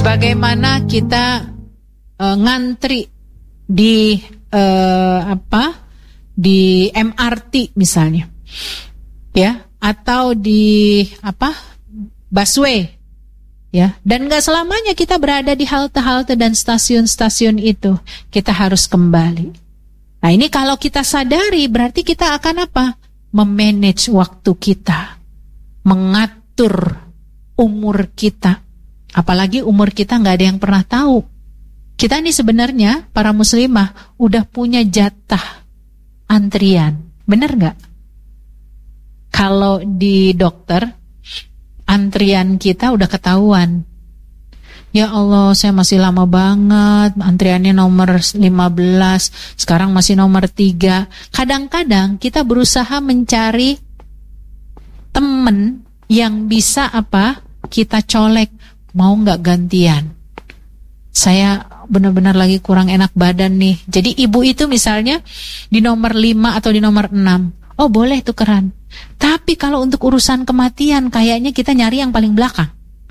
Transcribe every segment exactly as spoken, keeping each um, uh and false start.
Sebagaimana kita uh, ngantri di uh, apa? Di M R T misalnya. Ya, atau di apa? busway. Ya, dan enggak selamanya kita berada di halte-halte dan stasiun-stasiun itu. Kita harus kembali. Nah, ini kalau kita sadari berarti kita akan apa? Memanage waktu kita. Mengatur umur kita. Apalagi umur kita nggak ada yang pernah tahu. Kita ini sebenarnya para muslimah udah punya jatah antrian, bener nggak? Kalau di dokter antrian kita udah ketahuan. Ya Allah, saya masih lama banget, antriannya nomor lima belas, sekarang masih nomor tiga. Kadang-kadang kita berusaha mencari temen yang bisa apa? Kita colek. Mau nggak gantian? Saya benar-benar lagi kurang enak badan nih. Jadi ibu itu misalnya di nomor lima atau di nomor enam. Oh boleh tukeran. Tapi kalau untuk urusan kematian kayaknya kita nyari yang paling belakang.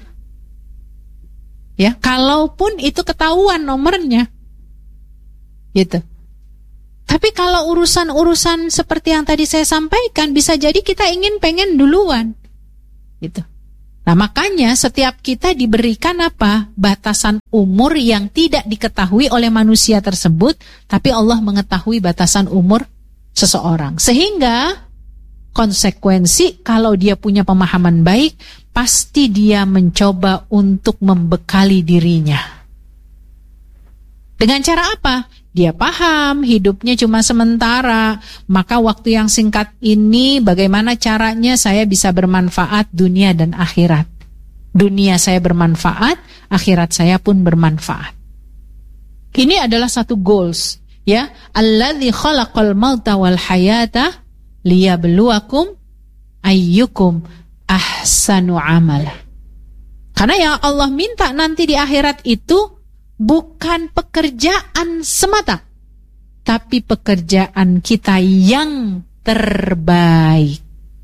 Ya, kalaupun itu ketahuan nomornya. Gitu. Tapi kalau urusan-urusan seperti yang tadi saya sampaikan, bisa jadi kita ingin pengen duluan. Gitu. Nah, makanya setiap kita diberikan apa? Batasan umur yang tidak diketahui oleh manusia tersebut, tapi Allah mengetahui batasan umur seseorang. Sehingga konsekuensi kalau dia punya pemahaman baik, pasti dia mencoba untuk membekali dirinya. Dengan cara apa? Dia paham hidupnya cuma sementara, maka waktu yang singkat ini bagaimana caranya saya bisa bermanfaat dunia dan akhirat. Dunia saya bermanfaat, akhirat saya pun bermanfaat. Ini adalah satu goals, ya. Alladzi khalaqal mauta wal hayata liyabluwakum ayyukum ahsanu amala. Karena yang Allah minta nanti di akhirat itu bukan pekerjaan semata, tapi pekerjaan kita yang terbaik.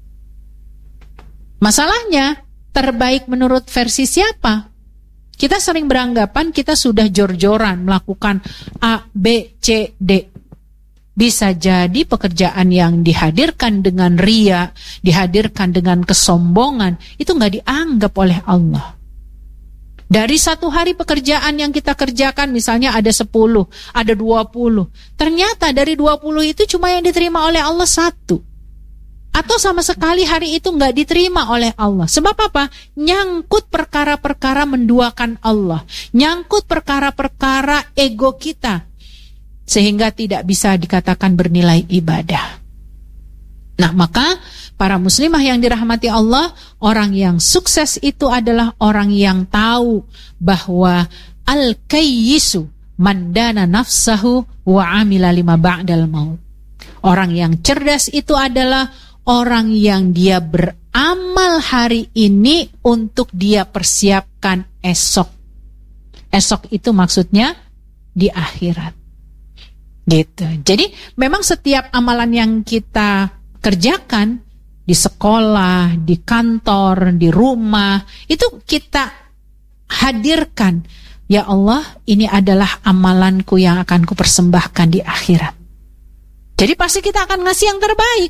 Masalahnya, terbaik menurut versi siapa? Kita sering beranggapan kita sudah jor-joran melakukan A, B, C, D. Bisa jadi pekerjaan yang dihadirkan dengan ria, dihadirkan dengan kesombongan, itu nggak dianggap oleh Allah. Dari satu hari pekerjaan yang kita kerjakan misalnya ada sepuluh, ada dua puluh. Ternyata dari dua puluh itu cuma yang diterima oleh Allah satu. Atau sama sekali hari itu nggak diterima oleh Allah. Sebab apa? Nyangkut perkara-perkara menduakan Allah. Nyangkut perkara-perkara ego kita. Sehingga tidak bisa dikatakan bernilai ibadah. Nah, maka para muslimah yang dirahmati Allah, orang yang sukses itu adalah orang yang tahu bahwa al-kayyisu mandana nafsahu wa amila lima ba'dal maut. Orang yang cerdas itu adalah orang yang dia beramal hari ini untuk dia persiapkan esok. Esok itu maksudnya di akhirat. Gitu. Jadi memang setiap amalan yang kita kerjakan di sekolah, di kantor, di rumah, itu kita hadirkan. Ya Allah, ini adalah amalanku yang akan kupersembahkan di akhirat. Jadi pasti kita akan ngasih yang terbaik.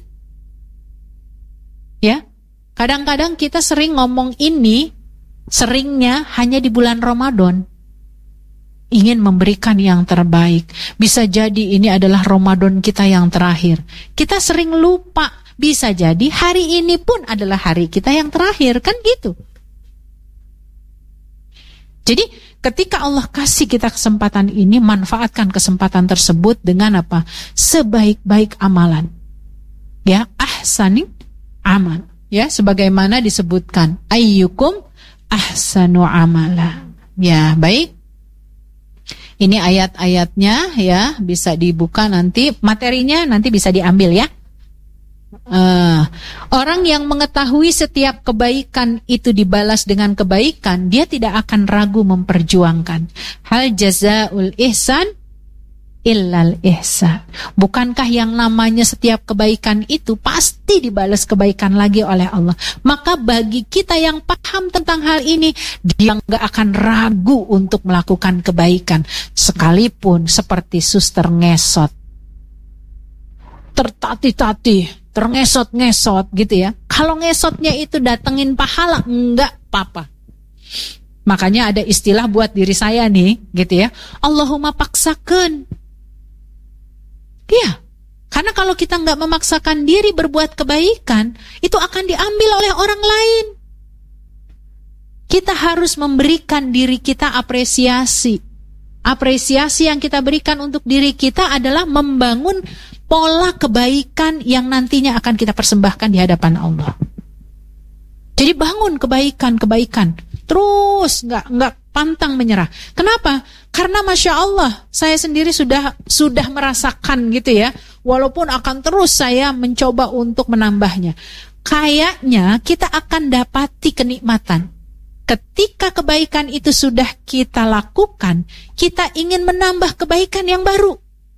Ya, kadang-kadang kita sering ngomong ini, seringnya hanya di bulan Ramadan. Ingin memberikan yang terbaik. Bisa jadi ini adalah Ramadan kita yang terakhir. Kita sering lupa. Bisa jadi hari ini pun adalah hari kita yang terakhir. Kan gitu. Jadi ketika Allah kasih kita kesempatan ini, manfaatkan kesempatan tersebut dengan apa? Sebaik-baik amalan. Ya, ahsani amal. Ya, sebagaimana disebutkan. Ayyukum ahsanu amala. Ya, baik. Ini ayat-ayatnya ya, bisa dibuka nanti, materinya nanti bisa diambil ya. Uh, orang yang mengetahui setiap kebaikan itu dibalas dengan kebaikan, dia tidak akan ragu memperjuangkan. Hal jazaul ihsan illal ihsan. Bukankah yang namanya setiap kebaikan itu pasti dibalas kebaikan lagi oleh Allah? Maka bagi kita yang paham tentang hal ini, dia nggak akan ragu untuk melakukan kebaikan, sekalipun seperti suster ngesot, tertatih-tatih, terngesot-ngesot gitu ya. Kalau ngesotnya itu datengin pahala, enggak apa-apa. Makanya ada istilah buat diri saya nih, gitu ya. Allahumma paksakan. Iya, karena kalau kita nggak memaksakan diri berbuat kebaikan, itu akan diambil oleh orang lain. Kita harus memberikan diri kita apresiasi. Apresiasi yang kita berikan untuk diri kita adalah membangun pola kebaikan yang nantinya akan kita persembahkan di hadapan Allah. Jadi bangun kebaikan-kebaikan. Terus nggak nggak pantang menyerah. Kenapa? Karena masya Allah saya sendiri sudah sudah merasakan gitu ya. Walaupun akan terus saya mencoba untuk menambahnya. Kayaknya kita akan dapati kenikmatan. Ketika kebaikan itu sudah kita lakukan, kita ingin menambah kebaikan yang baru.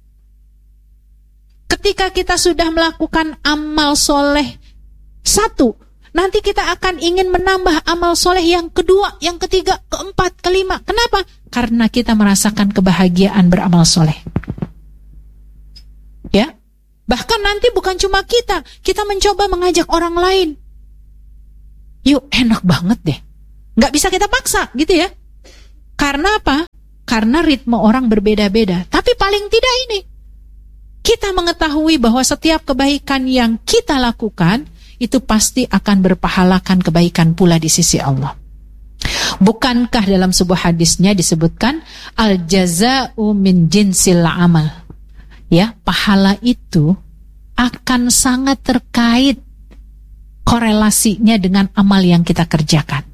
Ketika kita sudah melakukan amal soleh satu, nanti kita akan ingin menambah amal soleh yang kedua, yang ketiga, keempat, kelima. Kenapa? Karena kita merasakan kebahagiaan beramal soleh. Ya, bahkan nanti bukan cuma kita, kita mencoba mengajak orang lain. Yuk, enak banget deh. Nggak bisa kita paksa, gitu ya. Karena apa? Karena ritme orang berbeda-beda. Tapi paling tidak ini, kita mengetahui bahwa setiap kebaikan yang kita lakukan itu pasti akan berpahalakan kebaikan pula di sisi Allah. Bukankah dalam sebuah hadisnya disebutkan al-jaza'u min jinsil amal? Ya, pahala itu akan sangat terkait korelasinya dengan amal yang kita kerjakan.